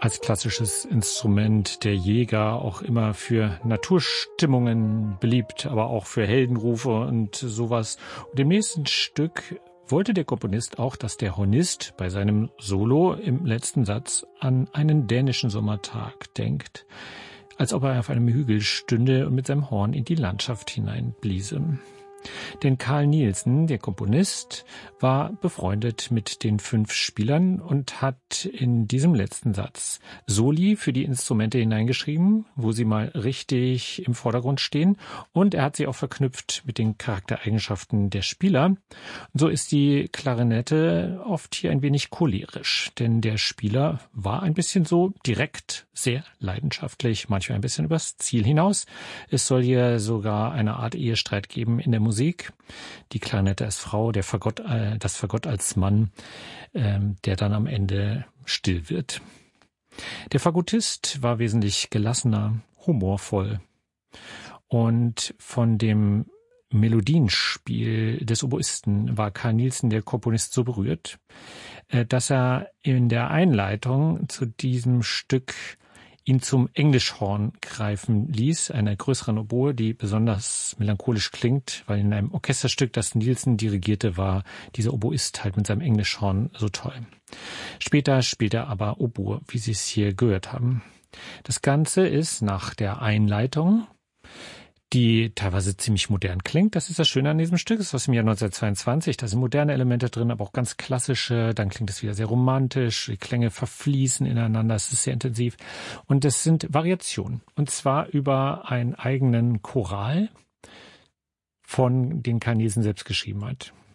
als klassisches Instrument der Jäger auch immer für Naturstimmungen beliebt, aber auch für Heldenrufe und sowas. Und im nächsten Stück wollte der Komponist auch, dass der Hornist bei seinem Solo im letzten Satz an einen dänischen Sommertag denkt, als ob er auf einem Hügel stünde und mit seinem Horn in die Landschaft hineinbliese. Denn Carl Nielsen, der Komponist, war befreundet mit den 5 Spielern und hat in diesem letzten Satz Soli für die Instrumente hineingeschrieben, wo sie mal richtig im Vordergrund stehen. Und er hat sie auch verknüpft mit den Charaktereigenschaften der Spieler. Und so ist die Klarinette oft hier ein wenig cholerisch, denn der Spieler war ein bisschen so direkt, sehr leidenschaftlich, manchmal ein bisschen übers Ziel hinaus. Es soll hier sogar eine Art Ehestreit geben in der Musik. Die Klarinette als Frau, das Fagott als Mann, der dann am Ende still wird. Der Fagottist war wesentlich gelassener, humorvoll. Und von dem Melodienspiel des Oboisten war Carl Nielsen, der Komponist, so berührt, dass er in der Einleitung zu diesem Stück ihn zum Englischhorn greifen ließ, einer größeren Oboe, die besonders melancholisch klingt, weil in einem Orchesterstück, das Nielsen dirigierte, war dieser Oboist halt mit seinem Englischhorn so toll. Später spielt er aber Oboe, wie Sie es hier gehört haben. Das Ganze ist nach der Einleitung, die teilweise ziemlich modern klingt. Das ist das Schöne an diesem Stück. Es ist aus dem Jahr 1922. Da sind moderne Elemente drin, aber auch ganz klassische. Dann klingt es wieder sehr romantisch. Die Klänge verfließen ineinander. Es ist sehr intensiv. Und es sind Variationen. Und zwar über einen eigenen Choral, von den Carl Nielsen selbst geschrieben hat.